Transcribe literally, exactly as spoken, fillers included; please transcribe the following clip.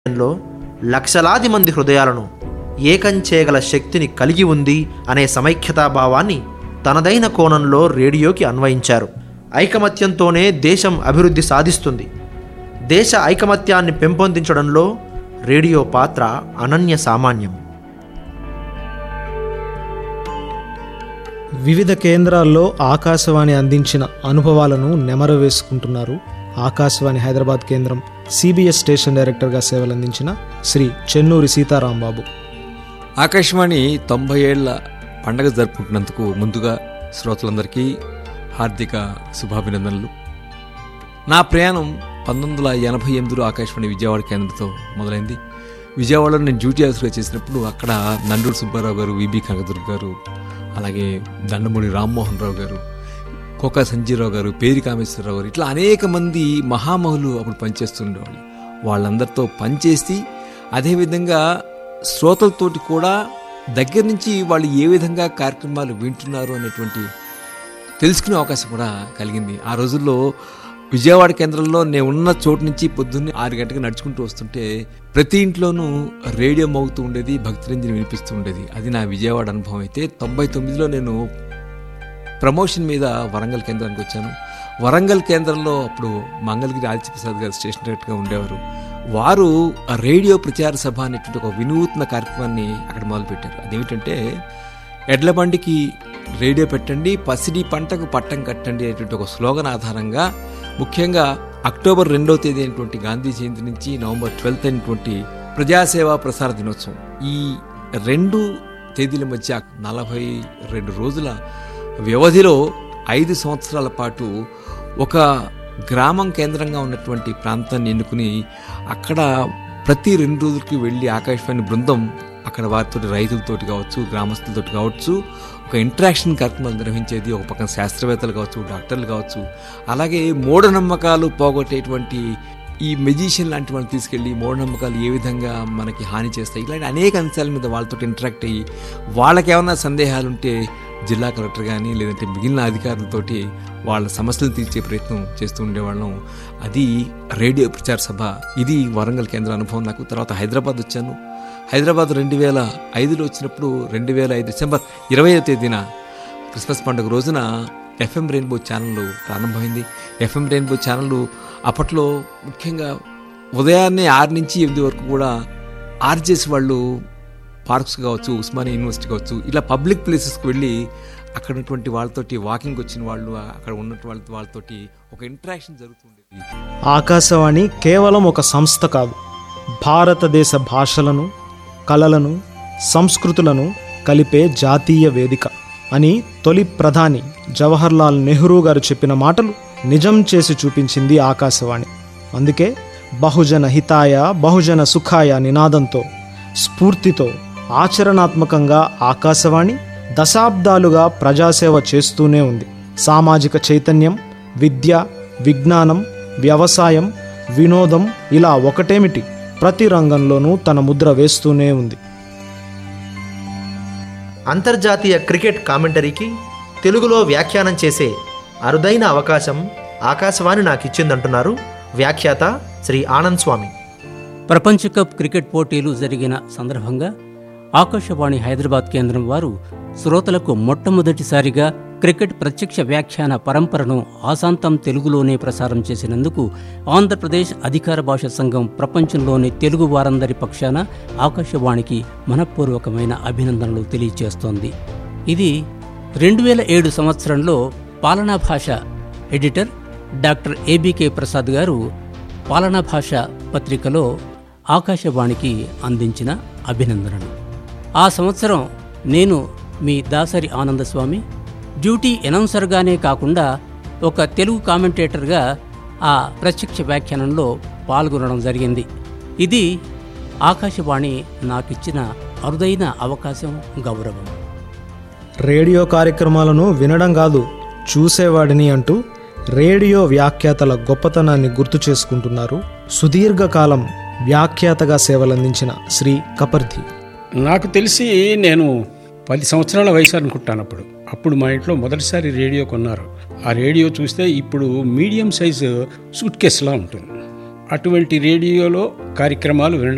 లో లక్షలాది మంది హృదయాలను ఏకం చేయగల శక్తిని కలిగి ఉంది అనే సమైక్యతాభావాన్ని తనదైన కోణంలో రేడియోకి అన్వయించారు. ఐకమత్యంతోనే దేశం అభివృద్ధి సాధిస్తుంది. దేశ ఐకమత్యాన్ని పెంపొందించడంలో రేడియో పాత్ర అనన్య సామాన్యం. వివిధ కేంద్రాల్లో ఆకాశవాణి అందించిన అనుభవాలను నెమరు వేసుకుంటున్నారు. ఆకాశవాణి హైదరాబాద్ కేంద్రం సిబిఎస్ స్టేషన్ డైరెక్టర్గా సేవలందించిన శ్రీ చెన్నూరి సీతారాంబాబు. ఆకాశవాణి తొంభై ఏళ్ల పండగ జరుపుకుంటున్నందుకు ముందుగా శ్రోతలందరికీ హార్దిక శుభాభినందనలు. నా ప్రయాణం పంతొమ్మిది వందల ఎనభై ఎనిమిదిలో ఆకాశవాణి విజయవాడ కేంద్రంతో మొదలైంది. విజయవాడలో నేను డ్యూటీ ఆఫీసర్గా చేసినప్పుడు అక్కడ నండూరు సుబ్బారావు గారు, విబి కనకదుర్గ గారు, అలాగే దండమూడి రామ్మోహన్ రావు గారు, కోకా సంజీరావు గారు, పేరి కామేశ్వరరావు గారు, ఇట్లా అనేక మంది మహామహులు అప్పుడు పనిచేస్తుండేవాళ్ళు. వాళ్ళందరితో పనిచేసి అదేవిధంగా శ్రోతలతోటి కూడా దగ్గర నుంచి వాళ్ళు ఏ విధంగా కార్యక్రమాలు వింటున్నారు అనేటువంటి తెలుసుకునే అవకాశం కూడా కలిగింది. ఆ రోజుల్లో విజయవాడ కేంద్రంలో నేను ఉన్న చోటు నుంచి పొద్దున్నే ఆరు గంటలకు నడుచుకుంటూ వస్తుంటే ప్రతి ఇంట్లోనూ రేడియో మోగుతూ ఉండేది, భక్తిరంజని వినిపిస్తూ ఉండేది. అది నా విజయవాడ అనుభవం. అయితే తొంభై తొమ్మిదిలో నేను ప్రమోషన్ మీద వరంగల్ కేంద్రానికి వచ్చాను. వరంగల్ కేంద్రంలో అప్పుడు మంగళగిరి ఆదిత్యప్రసాద్ గారు స్టేషన్ డైరెక్టర్గా ఉండేవారు. వారు రేడియో ప్రచార సభ అనేటువంటి ఒక వినూత్న కార్యక్రమాన్ని అక్కడ మొదలుపెట్టారు. అదేమిటంటే ఎడ్ల బండికి రేడియో పెట్టండి, పసిడి పంటకు పట్టం కట్టండి అనేటువంటి ఒక స్లోగన్ ఆధారంగా ముఖ్యంగా అక్టోబర్ రెండవ తేదీ అయినటువంటి గాంధీ జయంతి నుంచి నవంబర్ ట్వెల్త్ అయినటువంటి ప్రజాసేవా ప్రసార దినోత్సవం, ఈ రెండు తేదీల మధ్య నలభై రెండు రోజుల వ్యవధిలో ఐదు సంవత్సరాల పాటు ఒక గ్రామం కేంద్రంగా ఉన్నటువంటి ప్రాంతాన్ని ఎన్నుకుని అక్కడ ప్రతి రెండు రోజులకి వెళ్ళి ఆకాశవాణి బృందం అక్కడ వారితో రైతులతోటి కావచ్చు, గ్రామస్తులతోటి కావచ్చు ఒక ఇంటరాక్షన్ కార్యక్రమాలు నిర్వహించేది. ఒక పక్కన శాస్త్రవేత్తలు కావచ్చు, డాక్టర్లు కావచ్చు, అలాగే మూఢనమ్మకాలు పోగొట్టేటువంటి ఈ మెజిషియన్ లాంటి వాళ్ళని తీసుకెళ్ళి మూఢనమ్మకాలు ఏ విధంగా మనకి హాని చేస్తాయి, ఇలాంటి అనేక అంశాల మీద వాళ్ళతో ఇంటరాక్ట్ అయ్యి వాళ్ళకి ఏమైనా సందేహాలు ఉంటే జిల్లా కలెక్టర్ కానీ లేదంటే మిగిలిన అధికారులతోటి వాళ్ళ సమస్యలు తీర్చే ప్రయత్నం చేస్తూ ఉండేవాళ్ళం. అది రేడియో ప్రచార సభ. ఇది వరంగల్ కేంద్ర అనుభవం నాకు. తర్వాత హైదరాబాద్ వచ్చాను. హైదరాబాద్ రెండు వేల ఐదులో వచ్చినప్పుడు రెండు వేల ఐదు డిసెంబర్ ఇరవై తేదీన క్రిస్మస్ పండుగ రోజున ఎఫ్ఎం రెయిన్బో ఛానల్ ప్రారంభమైంది. ఎఫ్ఎం రెయిన్బో ఛానల్ అప్పట్లో ముఖ్యంగా ఉదయాన్నే ఆరు నుంచి ఎనిమిది వరకు కూడా ఆర్జేసి వాళ్ళు పార్క్స్ కావచ్చు, ఉస్మానియా యూనివర్సిటీ కావచ్చు, ఇలా పబ్లిక్ ప్లేసెస్కి వెళ్ళి అక్కడ ఉన్నటువంటి వాళ్ళతోటి వాకింగ్ వచ్చిన వాళ్ళు, అక్కడ ఉన్నటువంటి వాళ్ళ వాళ్ళతోటి ఒక ఇంటరాక్షన్ జరుగుతుండేది. ఆకాశవాణి కేవలం ఒక సంస్థ కాదు, భారతదేశ భాషలను, కళలను, సంస్కృతులను కలిపే జాతీయ వేదిక అని తొలి ప్రధాని జవహర్లాల్ నెహ్రూ గారు చెప్పిన మాటలు నిజం చేసి చూపించింది ఆకాశవాణి. అందుకే బహుజన హితాయ బహుజన సుఖాయ నినాదంతో, స్ఫూర్తితో ఆచరణాత్మకంగా ఆకాశవాణి దశాబ్దాలుగా ప్రజాసేవ చేస్తూనే ఉంది. సామాజిక చైతన్యం, విద్య, విజ్ఞానం, వ్యవసాయం, వినోదం, ఇలా ఒకటేమిటి ప్రతి రంగంలోనూ తన ముద్ర వేస్తూనే ఉంది. అంతర్జాతీయ క్రికెట్ కామెంటరీకి తెలుగులో వ్యాఖ్యానం చేసే అరుదైన అవకాశం ఆకాశవాణి నాకు ఇచ్చిందంటున్నారు వ్యాఖ్యాత శ్రీ ఆనంద్ స్వామి. ప్రపంచ కప్ క్రికెట్ పోటీలు జరిగిన సందర్భంగా ఆకాశవాణి హైదరాబాద్ కేంద్రం వారు శ్రోతలకు మొట్టమొదటిసారిగా క్రికెట్ ప్రత్యక్ష వ్యాఖ్యాన పరంపరను ఆశాంతం తెలుగులోనే ప్రసారం చేసినందుకు ఆంధ్రప్రదేశ్ అధికార భాష సంఘం ప్రపంచంలోని తెలుగు వారందరి పక్షాన ఆకాశవాణికి మనఃపూర్వకమైన అభినందనలు తెలియజేస్తోంది. ఇది రెండు వేల ఏడు సంవత్సరంలో పాలనా భాష ఎడిటర్ డాక్టర్ ఏబికే ప్రసాద్ గారు పాలనా భాష పత్రికలో ఆకాశవాణికి అందించిన అభినందనలు. ఆ సంవత్సరం నేను మీ దాసరి ఆనందస్వామి డ్యూటీ అనౌన్సర్గానే కాకుండా ఒక తెలుగు కామెంటేటర్గా ఆ ప్రత్యక్ష వ్యాఖ్యానంలో పాల్గొనడం జరిగింది. ఇది ఆకాశవాణి నాకిచ్చిన అరుదైన అవకాశం, గౌరవం. రేడియో కార్యక్రమాలను వినడం కాదు, చూసేవాడిని అంటూ రేడియో వ్యాఖ్యాతల గొప్పతనాన్ని గుర్తు చేసుకుంటున్నారు సుదీర్ఘకాలం వ్యాఖ్యాతగా సేవలందించిన శ్రీ కపర్ధి. నాకు తెలిసి నేను పది సంవత్సరాల వయసు అనుకుంటాను. అప్పుడు అప్పుడు మా ఇంట్లో మొదటిసారి రేడియో కొన్నారు. ఆ రేడియో చూస్తే ఇప్పుడు మీడియం సైజు సూట్ కేసులా ఉంటుంది. అటువంటి రేడియోలో కార్యక్రమాలు వినడం